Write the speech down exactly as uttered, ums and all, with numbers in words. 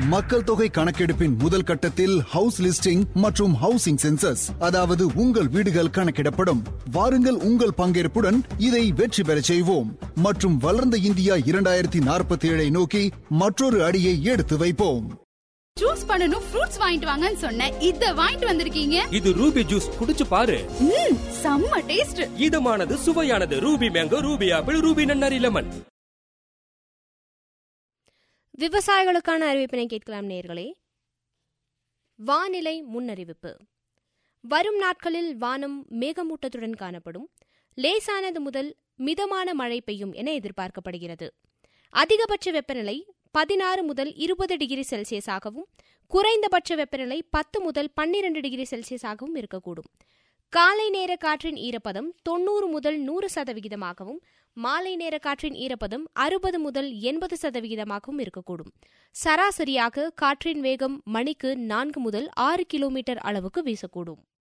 மக்கள் தொகை கணக்கெடுப்பின் முதல் கட்டத்தில் ஹவுஸ் லிஸ்டிங் மற்றும் ஹவுசிங் சென்சஸ், அதாவது உங்கள் வீடுகள் கணக்கிடப்படும். வாருங்கள், உங்கள் பங்கேற்புடன் இதை வெற்றி பெற செய்வோம் மற்றும் வளர்ந்த இந்தியா இரண்டாயிரத்தி நாற்பத்தி ஏழை நோக்கி மற்றொரு அடியை எடுத்து வைப்போம். ஜூஸ் பண்ணனும், ஃப்ரூட்ஸ் வாங்கிட்டு வாங்கன்னு சொன்னேன். இத வாங்கிட்டு வந்திருக்கீங்க. இது ரூபி ஜூஸ், குடிச்சு பாரு. ம், செம்ம taste. இதமானது, சுவையானது. Ruby mango, Ruby apple, Ruby நன்னாரி லெமன். விவசாயிகளுக்கான அறிவிப்பினை கேட்கலாம் நேயர்களே. வானிலை முன்னறிவிப்பு. வரும் நாட்களில் வானம் மேகமூட்டத்துடன் காணப்படும். லேசானது முதல் மிதமான மழை பெய்யும் என எதிர்பார்க்கப்படுகிறது. அதிகபட்ச வெப்பநிலை பதினாறு முதல் இருபது டிகிரி செல்சியஸாகவும் குறைந்தபட்ச வெப்பநிலை பத்து முதல் பன்னிரண்டு டிகிரி செல்சியஸாகவும் இருக்கக்கூடும். காலை நேர காற்றின் ஈரப்பதம் தொன்னூறு முதல் நூறு சதவிகிதமாகவும் மாலை நேர காற்றின் ஈரப்பதம் அறுபது முதல் எண்பது சதவிகிதமாகவும் இருக்கக்கூடும். சராசரியாக காற்றின் வேகம் மணிக்கு நான்கு முதல் ஆறு கிலோமீட்டர் அளவுக்கு வீசக்கூடும்.